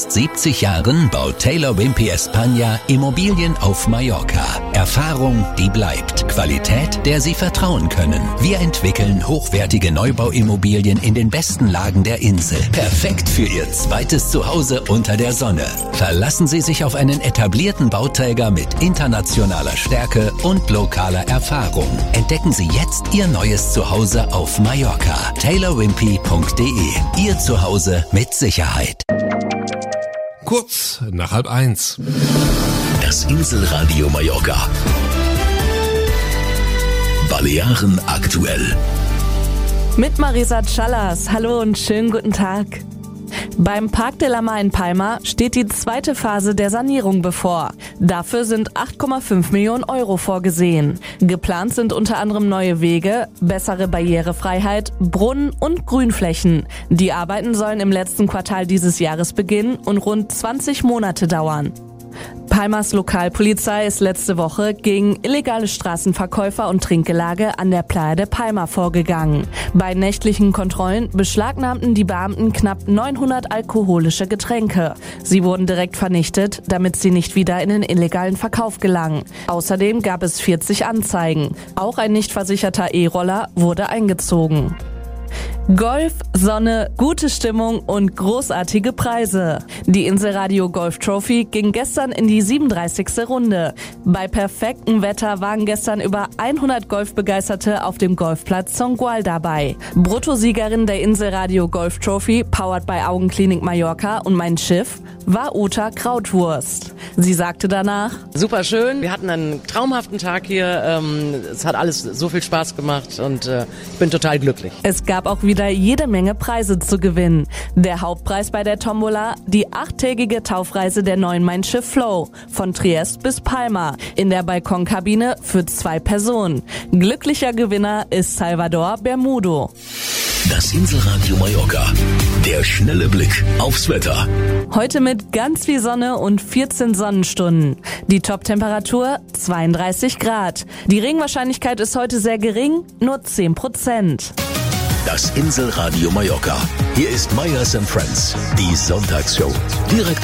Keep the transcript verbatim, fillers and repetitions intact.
siebzig Jahren baut Taylor Wimpey España Immobilien auf Mallorca. Erfahrung, die bleibt. Qualität, der Sie vertrauen können. Wir entwickeln hochwertige Neubauimmobilien in den besten Lagen der Insel. Perfekt für Ihr zweites Zuhause unter der Sonne. Verlassen Sie sich auf einen etablierten Bauträger mit internationaler Stärke und lokaler Erfahrung. Entdecken Sie jetzt Ihr neues Zuhause auf Mallorca. taylor wimpey punkt de. Ihr Zuhause mit Sicherheit. Kurz nach halb eins. Das Inselradio Mallorca. Balearen aktuell. Mit Marisa Callas. Hallo und schönen guten Tag. Beim Parc de la Mar in Palma steht die zweite Phase der Sanierung bevor. Dafür sind acht Komma fünf Millionen Euro vorgesehen. Geplant sind unter anderem neue Wege, bessere Barrierefreiheit, Brunnen und Grünflächen. Die Arbeiten sollen im letzten Quartal dieses Jahres beginnen und rund zwanzig Monate dauern. Palmas Lokalpolizei ist letzte Woche gegen illegale Straßenverkäufer und Trinkgelage an der Playa de Palma vorgegangen. Bei nächtlichen Kontrollen beschlagnahmten die Beamten knapp neunhundert alkoholische Getränke. Sie wurden direkt vernichtet, damit sie nicht wieder in den illegalen Verkauf gelangen. Außerdem gab es vierzig Anzeigen. Auch ein nicht versicherter E-Roller wurde eingezogen. Golf, Sonne, gute Stimmung und großartige Preise. Die Inselradio Golf Trophy ging gestern in die siebenunddreißigste Runde. Bei perfektem Wetter waren gestern über hundert Golfbegeisterte auf dem Golfplatz Zongual dabei. Bruttosiegerin der Inselradio Golf Trophy, powered by Augenklinik Mallorca und Mein Schiff, war Uta Krautwurst. Sie sagte danach: Super schön, wir hatten einen traumhaften Tag hier, ähm, es hat alles so viel Spaß gemacht und äh, ich bin total glücklich. Es gab auch wieder jede Menge Preise zu gewinnen. Der Hauptpreis bei der Tombola, die achttägige Taufreise der neuen Mein Schiff Flow von Triest bis Palma in der Balkonkabine für zwei Personen. Glücklicher Gewinner ist Salvador Bermudo. Das Inselradio Mallorca. Der schnelle Blick aufs Wetter. Heute mit ganz viel Sonne und vierzehn Sonnenstunden. Die Top-Temperatur zweiunddreißig Grad. Die Regenwahrscheinlichkeit ist heute sehr gering, nur zehn Prozent. Das Inselradio Mallorca. Hier ist Meyers and Friends, die Sonntagsshow. Direkt